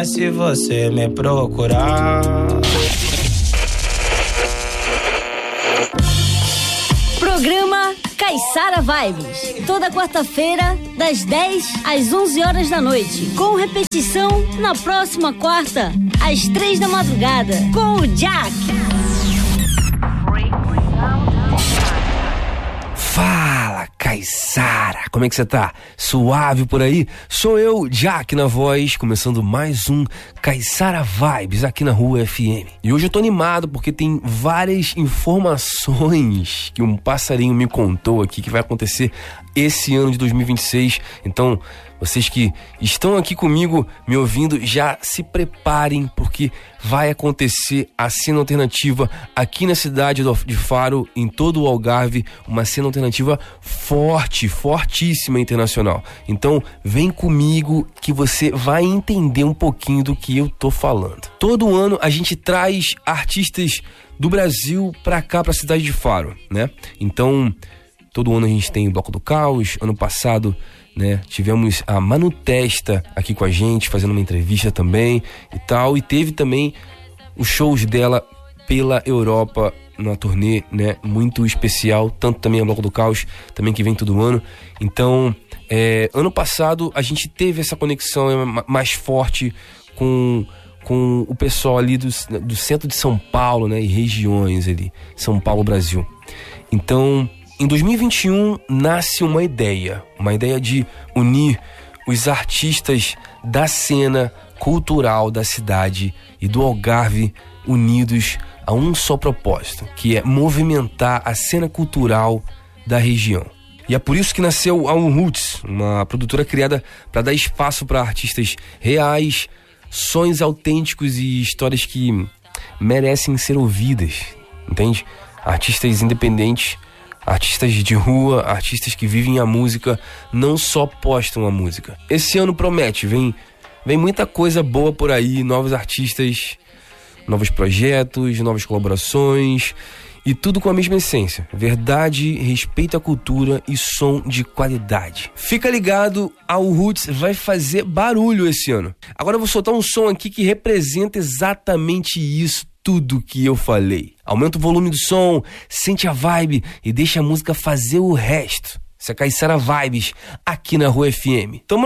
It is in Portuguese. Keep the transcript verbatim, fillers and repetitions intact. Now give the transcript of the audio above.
Mas se você me procurar... Programa Caiçara Vibes, toda quarta-feira, das dez às onze horas da noite, com repetição na próxima quarta, às três da madrugada, com o Jack. Fala, Caiçara, como é que você tá? Suave por aí? Sou eu, Jack, na voz, começando mais um Caiçara Vibes aqui na Rua F M. E hoje eu tô animado porque tem várias informações que um passarinho me contou aqui que vai acontecer esse ano de dois mil e vinte e seis. Então, vocês que estão aqui comigo me ouvindo, já se preparem porque vai acontecer a cena alternativa aqui na cidade de Faro, em todo o Algarve, uma cena alternativa forte, fortíssima, internacional. Então, vem comigo que você vai entender um pouquinho do que eu tô falando. Todo ano a gente traz artistas do Brasil pra cá, pra cidade de Faro, né? Então, todo ano a gente tem o Bloco do Caos. Ano passado, né, tivemos a Manu Testa aqui com a gente, fazendo uma entrevista também e tal. E teve também os shows dela pela Europa, numa turnê, né, muito especial. Tanto também a Bloco do Caos, também que vem todo ano. Então, é, ano passado a gente teve essa conexão mais forte com, com o pessoal ali do, do centro de São Paulo, né, e regiões ali, São Paulo, Brasil. Então, em dois mil e vinte e um nasce uma ideia, uma ideia de unir os artistas da cena cultural da cidade e do Algarve unidos a um só propósito, que é movimentar a cena cultural da região. E é por isso que nasceu a Unroots, uma produtora criada para dar espaço para artistas reais, sonhos autênticos e histórias que merecem ser ouvidas, entende? Artistas independentes, artistas de rua, artistas que vivem a música, não só postam a música. Esse ano promete, vem, vem muita coisa boa por aí, novos artistas, novos projetos, novas colaborações e tudo com a mesma essência: verdade, respeito à cultura e som de qualidade. Fica ligado, a Unroots vai fazer barulho esse ano. Agora eu vou soltar um som aqui que representa exatamente isso, tudo que eu falei. Aumenta o volume do som, sente a vibe e deixa a música fazer o resto. Isso é Caiçara Vibes aqui na Rua F M. Tamo